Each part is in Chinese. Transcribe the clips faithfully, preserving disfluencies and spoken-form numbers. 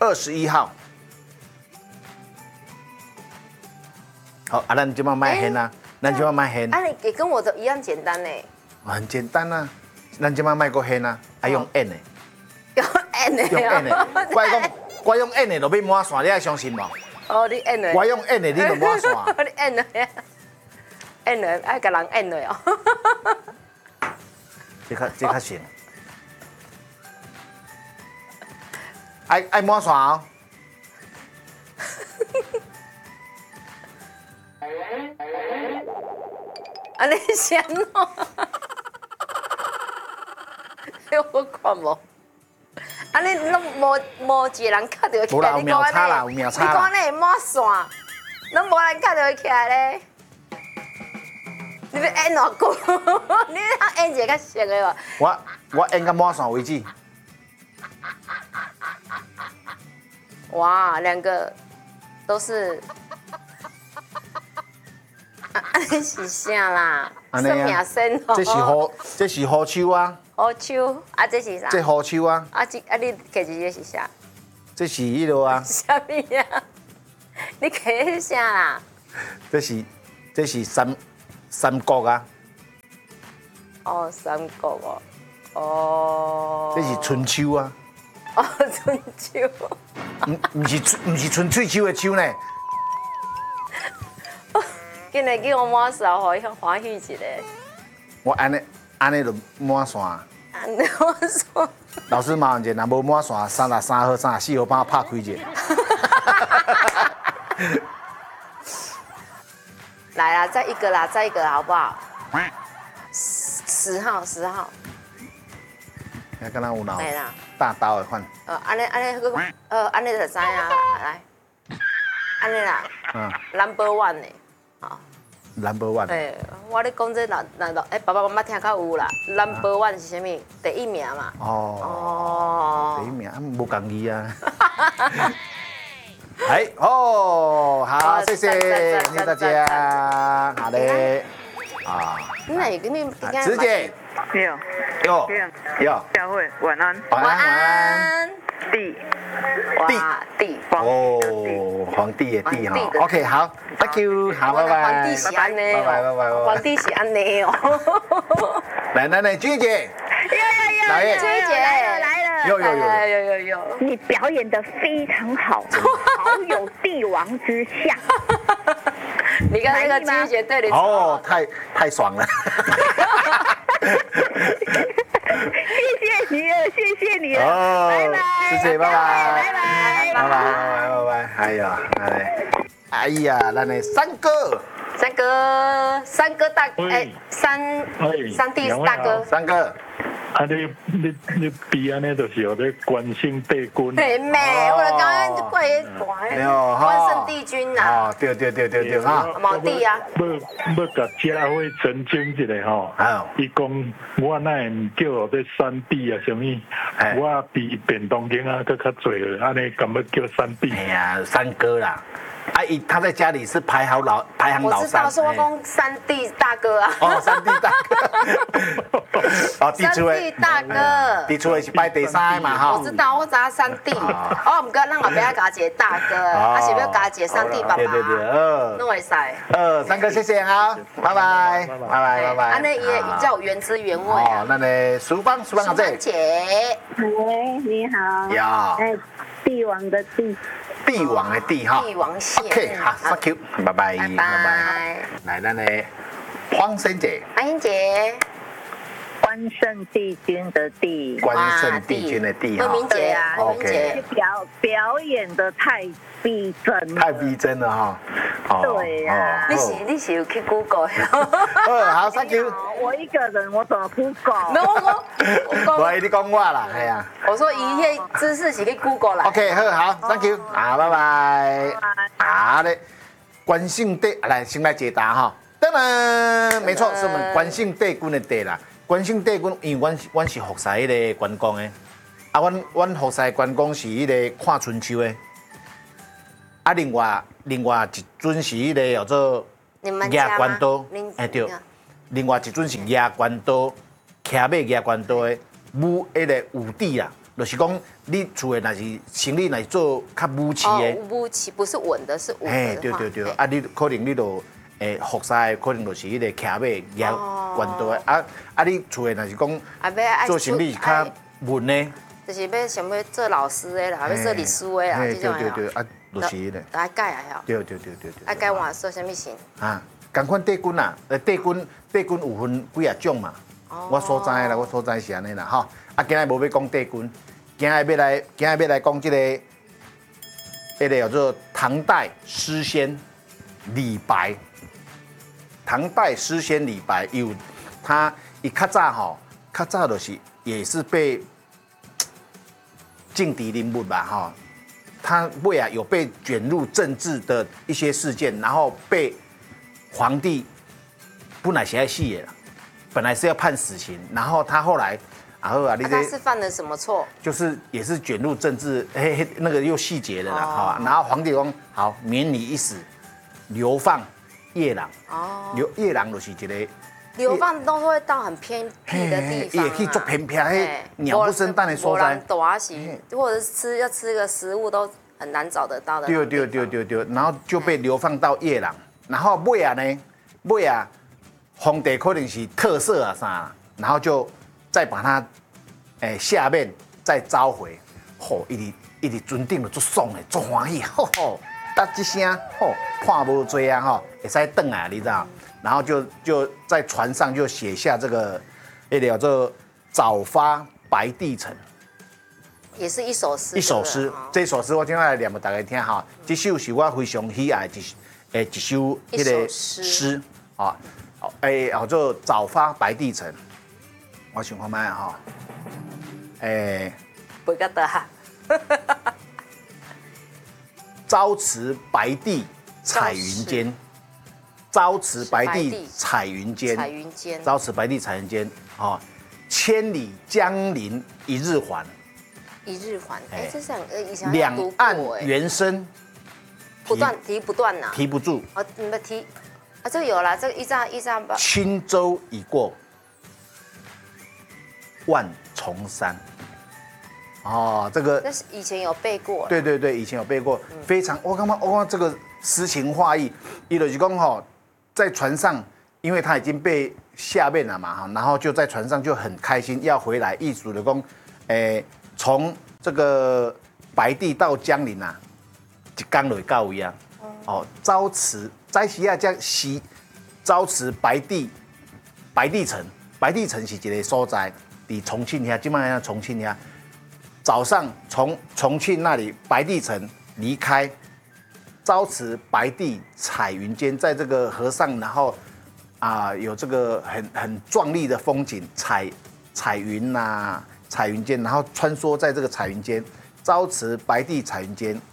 二十一号。好，啊，咱今晚卖hen啊，咱今晚卖hen。 啊，你也跟我的一样简单呢。 很简单啊，咱今晚卖个hen啊，啊用 N 的。 用 N 的。 用 N 的，我讲我用 N 的就要满线，你爱相信无？ 哦，你 N 的。 我用 N 的，你就满线。 你 N 的。N 的，爱甲人 N 的哦。 这较这较行。爱爱满线哦。 啊，你先哦。我看无。啊，你拢无无一个人卡到起来， 有秒差啦，有秒差啦。 你讲你满线，拢无人卡到起来咧。你要按偌久？你要按一个较熟的无？ 我我按到满线为止。 哇，两个都是。啊，你是啥啦？生命线哦。 这是好，这是好手啊。 好手啊，这是啥？ 这好手啊。 啊，这啊，你摕一个是啥？ 这是迄落啊。 啥物啊？你摕是啥啦？ 这是这是三三角啊。 哦，三角哦。哦。 这是春秋啊。 哦，春秋。 唔唔是唔是春翠秋的秋呢。 今日叫我满线，互伊欢喜一下。 我安尼安尼就满线。 安尼满线。 老师麻烦者，若无满线，三十三号、三十四号帮我拍开者。 来啦，再一个啦，再一个好不好？十号，十号。 你敢若有闹？ 来啦。 大刀的款。 呃，安尼安尼个，呃，安尼就知影啦，来。安尼啦。嗯。Number one 呢？好。 Number one。 哎，我咧讲这哪哪哪，哎，爸爸妈妈听较有啦。Number one 是啥物？第一名嘛。 哦。哦。第一名，无共意啊。哎哦，好，谢谢，谢谢大家，好嘞。啊。 那你跟你直姐。 有。 有。有。 佳慧，晚安。 晚安，晚安。 弟。 弟。弟。 哦，皇帝的帝哈。OK， 好 ，Thank you， 好，拜拜。 皇帝是安尼拜拜拜拜。 皇帝是安尼哦。 来来来，君姐。 有有有。 来， 君姐来了。 有有有有有有。 你表演的非常好，好有帝王之相。 你看那个君姐对你哦，太太爽了。 谢谢你了，谢谢你了， 哦， 拜拜， 谢谢，拜拜， 拜拜， 拜拜，拜拜，拜拜，哎呀，哎，哎呀，咱的三哥， 三哥，三哥大，哎，三三弟大哥， 三哥。 啊，你你你比安尼就是有咧关圣帝君。 对妹，我就刚刚就怪伊关关圣帝君呐。 哦，对对对对对哈。 毛弟啊。 要要甲佳慧澄清一下吼。好。伊讲我哪会唔叫我这三弟啊？什么？我比便当间啊，搁较济了，安尼敢要叫三弟？ 哎呀，三哥啦。啊，伊他在家里是排行老排行老三。 我知道，是我讲三弟大哥啊。 哦，三弟大哥。哦，弟出的。 三弟大哥。 弟出的是排第三嘛哈。 我知道，我知道三弟。哦，唔过咱后壁要加一个大哥，还是要加一个三弟爸爸。 对对对，呃。 拢会使。 呃，三哥谢谢哈，拜拜，拜拜拜拜。 安尼伊比较原汁原味啊。 哦，那呢，淑芳，淑芳好这。 姐。 喂，你好。 有。 哎，帝王的帝。 帝王的帝哈。 帝王蟹。 OK， 好 ，Thank you， 拜拜， 拜拜。 来，咱呢，黄生姐。 安英姐。 关圣帝君的帝。 关圣帝君的帝哈。 慧明姐啊 ，OK。 表表演的太逼真。 太逼真了哈。 对呀。 你是你是有去 Google？ 呃，好 ，Thank you。 我一个人，我怎么 Google？ 没有我讲， 我讲，你讲我啦，系啊。 我说一切知识是去 Google 啦。 OK， 好，好 ，Thank you， 好，拜拜。好嘞，关圣帝来先来解答哈。当然，没错，是我们关圣帝君的帝啦。关圣帝君，因为阮阮是服侍迄个关公的，啊，阮阮服侍关公是迄个看春秋的，啊，另外另外一尊是迄个叫做牙关刀，哎对，另外一尊是牙关刀，骑马牙关刀的武迄个武帝啊， 就是讲你厝的若是生理若是做较武器的， 武器不是稳的，是武的。 哎，对对对，啊，你可能你就诶服侍的可能就是迄个骑马也关刀的，啊啊，你厝的若是讲做生理较稳的， 就是要想要做老师的啦，要做律师的啦， 对对对，啊，就是迄个。 爱改啊，吼。 对对对对对。 爱改换做啥物型？ 啊，共款帝君啊，呃，帝君帝君有分几啊种嘛？我所知啦，我所知是安尼啦，吼。啊，今日无要讲帝君，今日要来，今日要来讲这个，迄个叫做唐代诗仙李白。唐代诗仙李白有他一较早吼，较早就是也是被劲敌人物吧，哈。他为啊有被卷入政治的一些事件，然后被皇帝本来是要死的，本来是要判死刑，然后他后来，然后啊，你、 啊、他是犯了什么错？就是也是卷入政治，嘿嘿，那个又细节的啦，好、哦，然后皇帝说好免你一死，流放夜郎。哦，流夜郎就是一个。 流放都会到很偏僻的地方、啊， 也可以做偏僻，嘿，鸟不生蛋的所在。 大是，或者是吃要吃个食物都很难找得到的。 对对对对对，然后就被流放到夜郎，然后尾啊呢，尾啊，皇帝可能是特色啊啥，然后就再把他，诶、欸、下面再召回，吼，一直一直尊敬的做爽的，做欢喜，吼吼，答一声，吼，看无多啊，吼，会使转来，你知道？然后就就在船上就写下这个，那个叫做“早发白帝城”， 也是一首诗。 一首诗，这首诗我今天来念给大家听哈。这首是我非常喜爱的一诶一首那个诗啊，诶叫做“早发白帝城”。我想看卖哈，诶， 不晓得哈。 朝辞白帝彩云间。朝辞白帝彩云间， 彩云间， 朝辞白帝彩云间，哦，千里江陵一日还， 一日还，哎，这是呃以前两岸猿声， 不断提不断呐， 提不住， 哦，你们提，啊，这个有啦，这个一张一张吧， 轻舟已过万重山，哦，这个那是以前有背过， 对对对，以前有背过，嗯、非常，我刚刚我这个诗情画意，伊就是讲吼。在船上，因为他已经被下面了嘛，哈，然后就在船上就很开心要回来。意思的讲，诶，从这个白帝到江陵啊，一刚就到位啊。哦，朝辞在西亚叫西，朝辞白帝，白帝城，白帝城是一个所在，伫重庆遐，今晚重庆遐，早上从重庆那里白帝城离开。朝辞白帝彩云间，在这个河上，然后啊、呃、有这个很很壮丽的风景，彩彩云呐、啊，彩云间，然后穿梭在这个彩云间。朝辞白帝彩云间，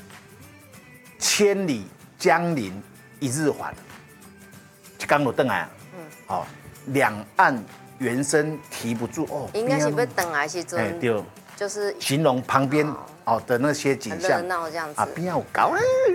千里江陵一日还。刚我邓来，嗯，好、哦，两岸猿声啼不住哦。 应该是要邓来时阵，哎、欸、 对， 就是形容旁边。哦哦的那些景象， 热闹这样子啊，边有搞，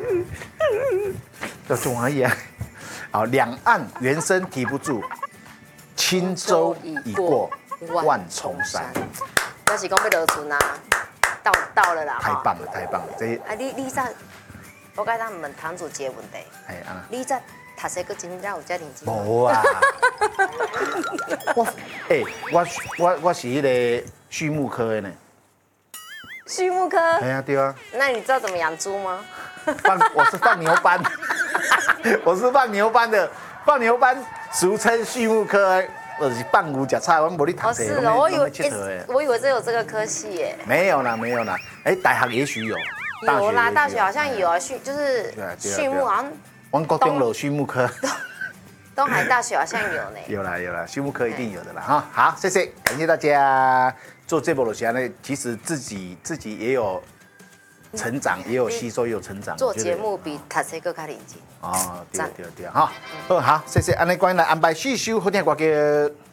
就中华一样。好，两岸猿声啼不住，轻舟已过万重山。 那是讲要落船啊，到到了啦。 太棒了，太棒了！这啊，你你在，我该他问堂主一个问题。 哎啊， 你在读册个真正有遮认真？ 无啊。我哎，我我我是迄个畜牧科的呢。 畜牧科， 哎呀，对啊。 那你知道怎么养猪吗？ 放，我是放牛班，我是放牛班的，放牛班俗称畜牧科，我是放牛吃菜，我无你读册。 哦，是哦，我以为，我以为这有这个科系耶。 没有啦，没有啦。哎，大学也许有。 有啦，大学好像有啊，畜就是畜牧好像。 我高中有畜牧科。 东海大学好像有呢。 有啦有啦，畜牧科一定有的啦哈。好，谢谢，感谢大家。做这波的时候呢，其实自己自己也有成长，也有吸收，也有成长。 做节目比读册更加认真。 哦，对对对，哈，好，好，谢谢，安尼关来安排细修好听歌曲。